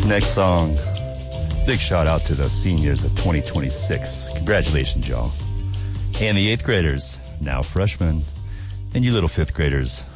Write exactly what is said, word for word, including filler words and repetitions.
next song, big shout out to the seniors of twenty twenty-six. Congratulations, y'all. And the eighth graders, now freshmen. And you little fifth graders,